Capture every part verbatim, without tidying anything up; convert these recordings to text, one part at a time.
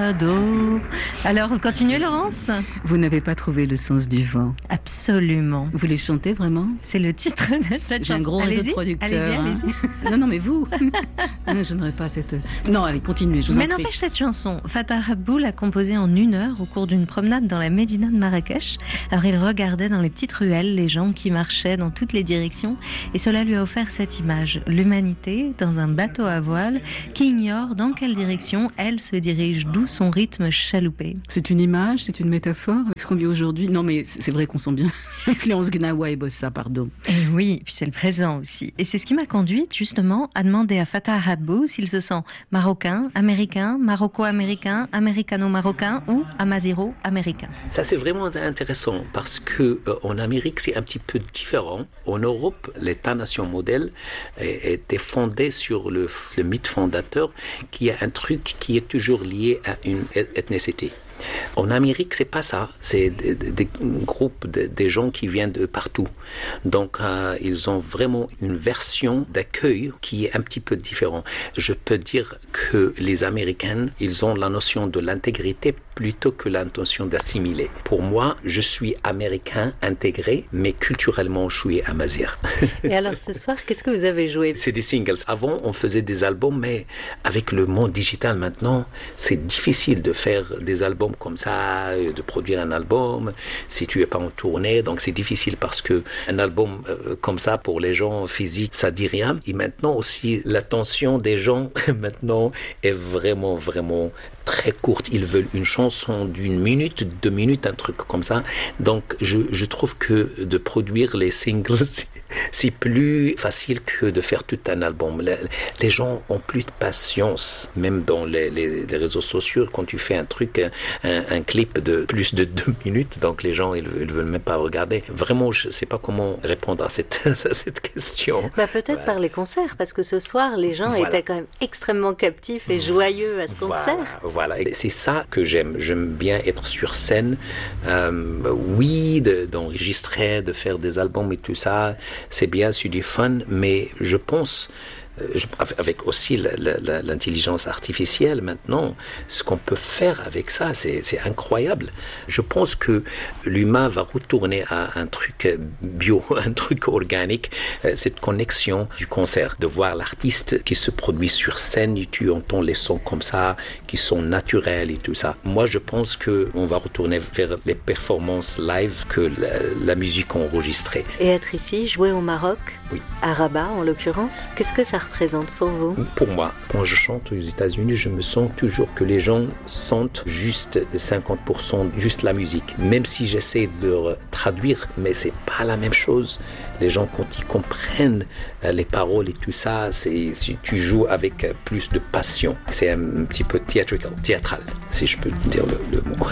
d'eau. Alors, vous continuez, Laurence ? Vous n'avez pas trouvé le sens du vent. Absolument. Vous les chantez vraiment ? C'est le titre de cette J'ai chanson. un gros réseau de producteurs. Allez-y, allez-y. Hein. Non, non, mais vous. Non, je n'aurais pas cette... Non, allez, continuez, je vous Mais en prie. n'empêche, cette chanson, Fatah Habbo l'a composée en une heure au cours d'une promenade dans la médina de Marrakech. Alors, il regardait dans les petites ruelles les gens qui marchaient dans toutes les directions et cela lui a offert cette image. L'humanité dans un bateau à voile qui ignore dans quelle direction elle se dirige, d'où son rythme chaloupé. C'est une image, c'est une métaphore avec ce qu'on vit aujourd'hui. Non, mais c'est vrai qu'on sent bien l'influence Gnawa et Bossa, pardon. Et oui, puis c'est le présent aussi. Et c'est ce qui m'a conduite justement à demander à Fatah Habbo s'il se sent marocain, américain, maroco-américain, américano-marocain ou amazigho-américain. Ça c'est vraiment intéressant parce que euh, en Amérique c'est un petit peu différent. En Europe, l'État-nation modèle était fondé sur le, le mythe fondateur qui est un truc qui est toujours lié à une ethnicité. En Amérique, c'est pas ça. C'est des, des, des groupes, de, des gens qui viennent de partout. Donc, euh, ils ont vraiment une version d'accueil qui est un petit peu différente. Je peux dire que les Américains, ils ont la notion de l'intégrité plutôt que l'intention d'assimiler. Pour moi, je suis américain intégré, mais culturellement, je suis amazigh. Et alors, ce soir, qu'est-ce que vous avez joué ? C'est des singles. Avant, on faisait des albums, mais avec le monde digital maintenant, c'est difficile de faire des albums comme ça, de produire un album si tu es pas en tournée. Donc, c'est difficile parce que un album euh, comme ça, pour les gens physiques, ça dit rien. Et maintenant aussi, l'attention des gens, maintenant, est vraiment, vraiment très courte. Ils veulent une chanson d'une minute, deux minutes, un truc comme ça. Donc, je, je trouve que de produire les singles, c'est plus facile que de faire tout un album. Les, les gens ont plus de patience, même dans les, les, les réseaux sociaux, quand tu fais un truc, un, un clip de plus de deux minutes, donc les gens, ils, ils veulent même pas regarder. Vraiment, je sais pas comment répondre à cette, à cette question. Bah, peut-être voilà. Par les concerts, parce que ce soir, les gens voilà. étaient quand même extrêmement captifs et joyeux à ce concert. Voilà. Voilà, c'est ça que j'aime. J'aime bien être sur scène. Euh, oui, de, d'enregistrer, de faire des albums et tout ça, c'est bien, c'est du fun, mais je pense... Je, avec aussi la, la, l'intelligence artificielle maintenant, ce qu'on peut faire avec ça, c'est, c'est incroyable. Je pense que l'humain va retourner à un truc bio, un truc organique, cette connexion du concert, de voir l'artiste qui se produit sur scène et tu entends les sons comme ça, qui sont naturels et tout ça. Moi, je pense que on va retourner vers les performances live que la, la musique enregistrée. Et être ici, jouer au Maroc, oui. À Rabat en l'occurrence, qu'est-ce que ça représente pour vous ? Pour moi, quand je chante aux États-Unis, je me sens toujours que les gens sentent juste cinquante pour cent juste la musique. Même si j'essaie de leur traduire, mais c'est pas la même chose. Les gens, quand ils comprennent les paroles et tout ça, c'est, tu joues avec plus de passion. C'est un petit peu theatrical, théâtral, si je peux dire le, le mot.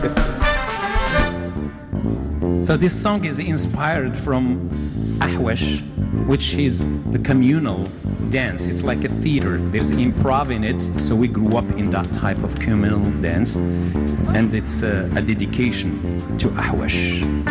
So this song is inspired from Ahwash, which is the communal dance. It's like a theater. There's improv in it. So we grew up in that type of communal dance. And it's a, a dedication to Ahwash.